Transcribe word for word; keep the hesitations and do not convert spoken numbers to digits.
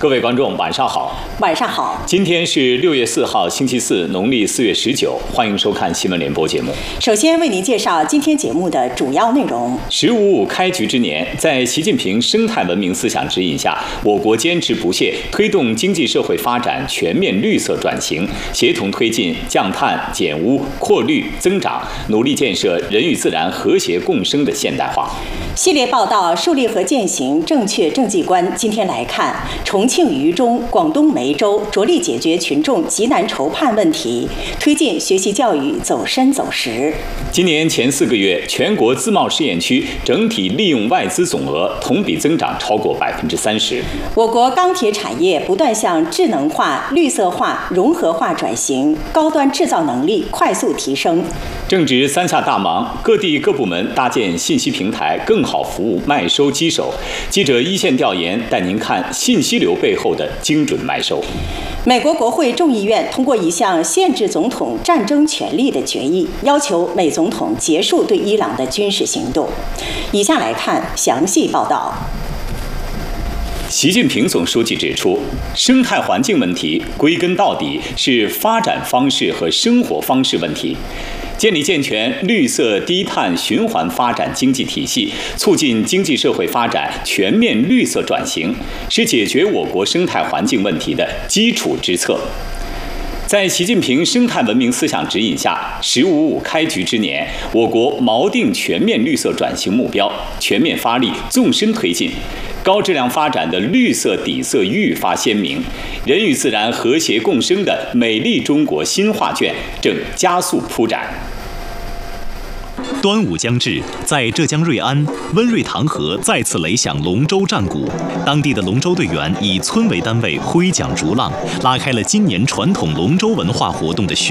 各位观众，晚上好。 晚上好。 今天是六月四号，星期四，农历四月十九。欢迎收看新闻联播节目。 首先为您介绍今天节目的主要内容。 十五五开局之年，在习近平生态文明思想指引下，我国坚持不懈推动经济社会发展全面绿色转型，协同推进降碳、减污、扩绿、增长，努力建设人与自然和谐共生的现代化。 系列报道树立和践行正确政绩观。今天来看，重庆渝中、广东梅州着力解决群众急难愁盼问题，推进学习教育走深走实。 今年前四个月，全国自贸试验区整体利用外资总额同比增长超过百分之三十。 我国钢铁产业不断向智能化、绿色化、融合化转型，高端制造能力快速提升。 正值三下大忙，各地各部门搭建信息平台，更好服务麦收机手。记者一线调研带您看信息流背后的精准麦收。 美国国会众议院通过一项限制总统战争权利的决议，要求美总统结束对伊朗的军事行动。以下来看详细报道。 习近平总书记指出，生态环境问题归根到底是发展方式和生活方式问题。建立健全绿色低碳循环发展经济体系，促进经济社会发展全面绿色转型，是解决我国生态环境问题的基础之策。在习近平生态文明思想指引下，十五五开局之年，我国锚定全面绿色转型目标，全面发力，纵深推进。高质量发展的绿色底色愈发鲜明，人与自然和谐共生的美丽中国新画卷正加速铺展。 端午将至，在浙江瑞安，温瑞塘河再次雷响龙舟战鼓，当地的龙舟队员以村为单位挥桨逐浪，拉开了今年传统龙舟文化活动的序